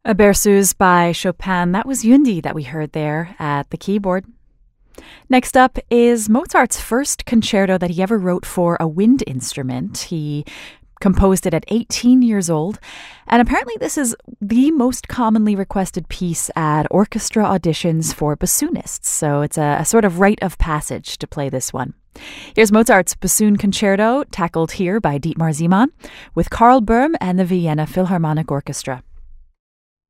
A Berceuse by Chopin. That was Yundi that we heard there at the keyboard. Next up is Mozart's first concerto that he ever wrote for a wind instrument. He composed it at 18 years old, and apparently this is the most commonly requested piece at orchestra auditions for bassoonists, so it's a sort of rite of passage to play this one. Here's Mozart's Bassoon Concerto, tackled here by Dietmar Ziemann, with Karl Böhm and the Vienna Philharmonic Orchestra.